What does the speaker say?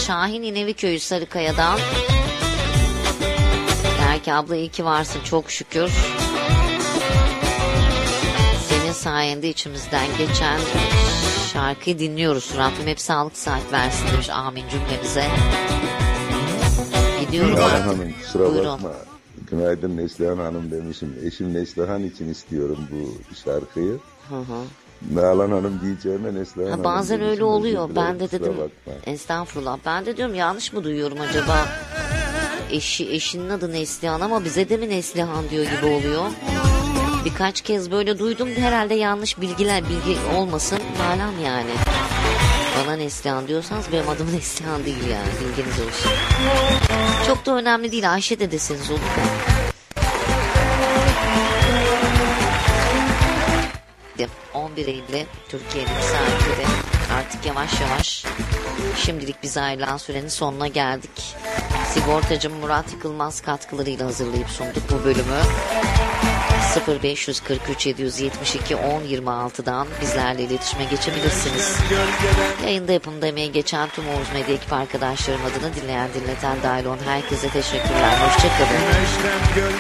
Şahin İneviköy'ü Sarıkaya'dan. Der ki abla iyi ki varsın çok şükür. Senin sayende içimizden geçen şarkıyı dinliyoruz. Rabbim hep sağlık saat versin demiş. Amin cümlemize. Gidiyorum Nalan artık. Hanım kusura Buyurun. bakma. Günaydın Neslihan Hanım demişim. Eşim Neslihan için istiyorum bu şarkıyı. Hı hı. Nalan Hanım diyeceğime Neslihan Hanım Bazen demişim. öyle oluyor. Özür dilerim, Ben de kusura dedim bakma. estağfurullah. Ben de diyorum yanlış mı duyuyorum acaba? Eşinin adı Neslihan ama bize de mi Neslihan diyor gibi oluyor. Birkaç kez böyle duydum. Herhalde yanlış bilgi olmasın. Nalan yani. Bana Neslihan diyorsanız benim adım Neslihan değil yani. Bilginiz olsun. Çok da önemli değil. Ayşe de deseniz olur. 11 Eylül Türkiye'nin saatleri. Artık yavaş yavaş şimdilik bize ayrılan sürenin sonuna geldik. Sigortacım Murat Yıkılmaz katkılarıyla hazırlayıp sunduk bu bölümü. 0543 772 1026'dan bizlerle iletişime geçebilirsiniz. Yayında yapımda emeği geçen tüm Oğuz Medya ekip arkadaşlarım adına dinleyen dinleten dahil olan herkese teşekkürler. Hoşçakalın.